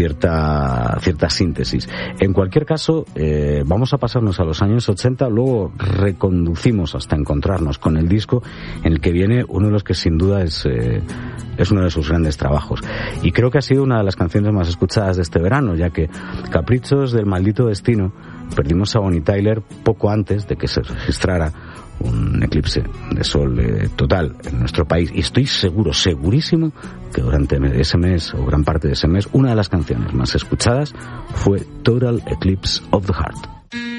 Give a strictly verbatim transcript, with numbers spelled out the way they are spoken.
cierta cierta síntesis. En cualquier caso, eh, vamos a pasarnos a los años ochenta, luego reconducimos hasta encontrarnos con el disco en el que viene uno de los que sin duda es eh, es uno de sus grandes trabajos. Y creo que ha sido una de las canciones más escuchadas de este verano, ya que Caprichos del maldito destino perdimos a Bonnie Tyler poco antes de que se registrara un eclipse de sol eh, total en nuestro país, y estoy seguro, segurísimo, que durante ese mes o gran parte de ese mes una de las canciones más escuchadas fue Total Eclipse of the Heart.